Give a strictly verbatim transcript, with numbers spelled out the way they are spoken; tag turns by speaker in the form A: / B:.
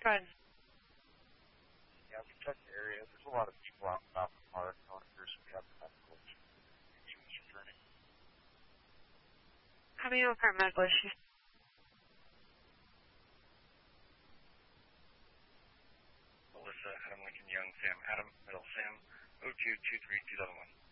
A: Good.
B: Yeah, we checked the area. There's a lot of people out about the park. No one appears to be having medical issues. Humans returning.
A: How many current medical issues?
C: Melissa, Adam Lincoln Young, Sam Adam, Middle Sam, oh two two three two seven one.